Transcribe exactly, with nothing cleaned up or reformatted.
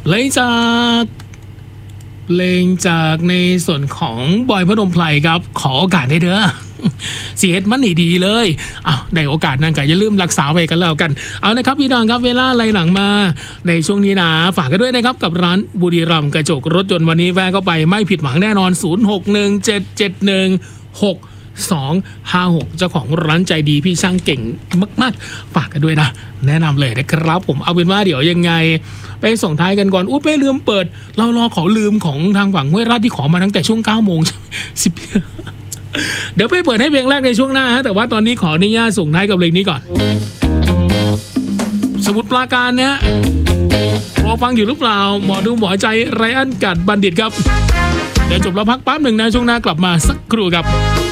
เพลงจากเพลงจากในส่วนของบอยพนมไพรครับขอโอกาสได้เด้อเสียดมันนี่ดีเลยอ้าวได้โอกาสนั่นก็อย่าลืมรักษาไว้กันแล้วกันเอานะครับพี่น้องครับเวลาไล่หลังมาในช่วงนี้นะฝากกันด้วยนะครับกับร้านบุรีรัมย์กระจกรถยนต์วันนี้แวะเข้าไปไม่ผิดหวังแน่นอนศูนย์ หก หนึ่ง เจ็ด เจ็ด หนึ่ง หก สอง ห้า หกเจ้าของร้านใจดีพี่ช่างเก่งมากๆฝากกันด้วยนะแนะนำเลยนะครับผมเอาเป็นว่าเดี๋ยวยังไงไปส่งท้ายกันก่อนอุ๊ยไม่ลืมเปิดเรารอขอลืมของทางฝั่งห้วยราชที่ขอมาตั้งแต่ช่วงเก้าโมงสิบเดี๋ยวไปเปิดให้เพลงแรกในช่วงหน้าฮะแต่ว่าตอนนี้ขออนุญาตส่งท้ายกับเพลงนี้ก่อนสมุทรปราการเนี่ยรอฟังอยู่หรือเปล่าหมอดูหมอใจไรอันกัดบัณฑิตครับเดี๋ยวจบแล้วพักแป๊บหนึ่งนะช่วงหน้ากลับมาสักครู่ครับ